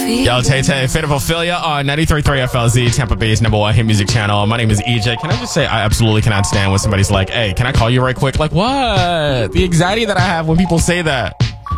Yo, Tay Tay, Fate of Ophelia on 93.3 FLZ, Tampa Bay's #1 hit music channel. My name is EJ. Can I just say I absolutely cannot stand when somebody's like, hey, can I call you right quick? Like, what? The anxiety that I have when people say that.